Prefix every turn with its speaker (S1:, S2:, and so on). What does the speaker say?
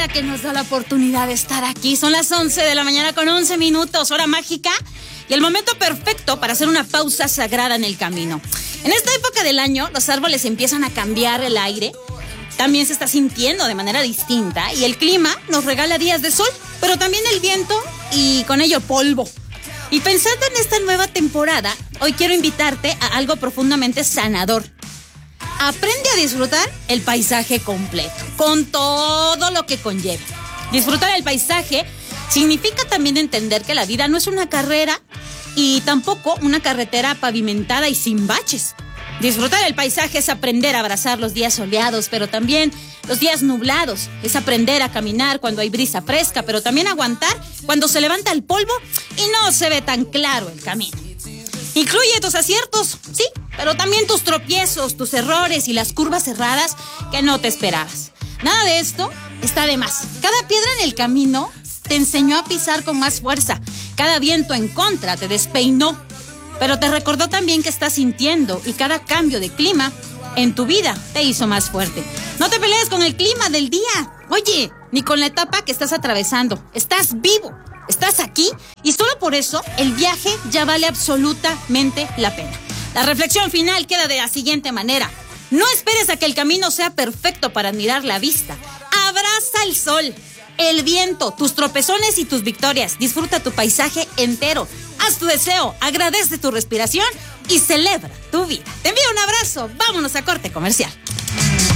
S1: vida que nos da la oportunidad de estar aquí. Son las 11 de la mañana con 11 minutos, hora mágica, y el momento perfecto para hacer una pausa sagrada en el camino. En esta época del año, los árboles empiezan a cambiar el aire, también se está sintiendo de manera distinta, y el clima nos regala días de sol, pero también el viento y con ello polvo. Y pensando en esta nueva temporada, hoy quiero invitarte a algo profundamente sanador. Aprende a disfrutar el paisaje completo, con todo lo que conlleva. Disfrutar el paisaje significa también entender que la vida no es una carrera y tampoco una carretera pavimentada y sin baches. Disfrutar el paisaje es aprender a abrazar los días soleados, pero también los días nublados. Es aprender a caminar cuando hay brisa fresca, pero también aguantar cuando se levanta el polvo y no se ve tan claro el camino. Incluye tus aciertos, sí, pero también tus tropiezos, tus errores y las curvas cerradas que no te esperabas. Nada de esto está de más. Cada piedra en el camino te enseñó a pisar con más fuerza. Cada viento en contra te despeinó, pero te recordó también que estás sintiendo, y cada cambio de clima en tu vida te hizo más fuerte. No te pelees con el clima del día, oye, ni con la etapa que estás atravesando. Estás vivo. Estás aquí y solo por eso el viaje ya vale absolutamente la pena. La reflexión final queda de la siguiente manera. No esperes a que el camino sea perfecto para admirar la vista. Abraza el sol, el viento, tus tropezones y tus victorias. Disfruta tu paisaje entero. Haz tu deseo, agradece tu respiración y celebra tu vida. Te envío un abrazo. Vámonos a corte comercial.